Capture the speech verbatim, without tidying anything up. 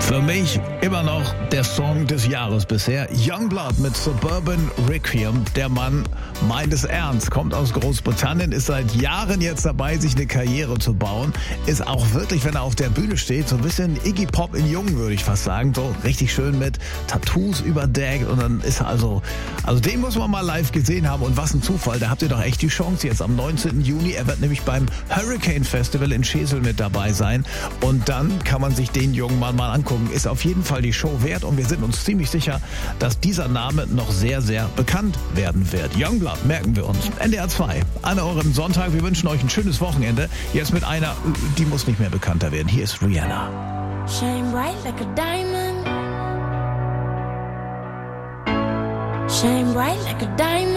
Für mich immer noch der Song des Jahres bisher. Youngblood mit Suburban Requiem. Der Mann meint es ernst, kommt aus Großbritannien, ist seit Jahren jetzt dabei, sich eine Karriere zu bauen. Ist auch wirklich, wenn er auf der Bühne steht, so ein bisschen Iggy Pop in Jung, würde ich fast sagen. So richtig schön mit Tattoos überdeckt und dann ist er also, also den muss man mal live gesehen haben und was ein Zufall. Da habt ihr doch echt die Chance jetzt am neunzehnten Juni. Er wird nämlich beim Hurricane Festival in Schesel mit dabei sein und dann kann man sich den jungen Mann mal angucken. Ist auf jeden Fall die Show wert und wir sind uns ziemlich sicher, dass dieser Name noch sehr, sehr bekannt werden wird. Youngblood, merken wir uns. N D R zwei, an eurem Sonntag. Wir wünschen euch ein schönes Wochenende. Jetzt mit einer, die muss nicht mehr bekannter werden. Hier ist Rihanna. Shine bright like a diamond. Shine bright like a diamond.